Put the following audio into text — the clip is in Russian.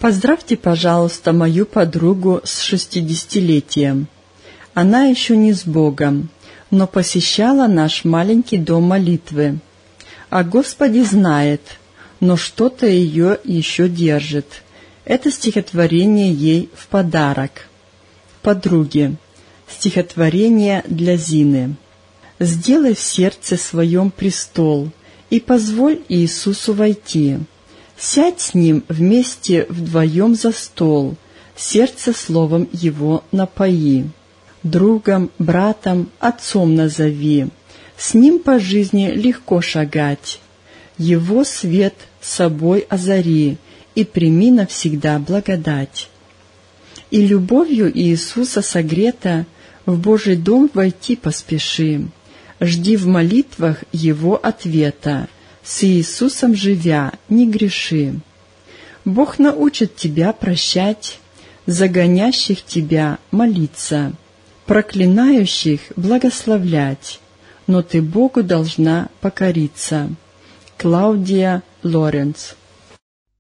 Поздравьте, пожалуйста, мою подругу с 60-летием. Она еще не с Богом, но посещала наш маленький дом молитвы. О Господе знает, но что-то ее еще держит. Это стихотворение ей в подарок. Подруге. Стихотворение для Зины. «Сделай в сердце своем престол, и позволь Иисусу войти. Сядь с Ним вместе вдвоем за стол, сердце словом Его напои. Другом, братом, отцом назови, с Ним по жизни легко шагать. Его свет собой озари, и прими навсегда благодать. И любовью Иисуса согрета в Божий дом войти поспеши. Жди в молитвах Его ответа, с Иисусом живя, не греши. Бог научит тебя прощать, за гонящих тебя молиться, проклинающих благословлять, но ты Богу должна покориться. Клаудия Лоренц.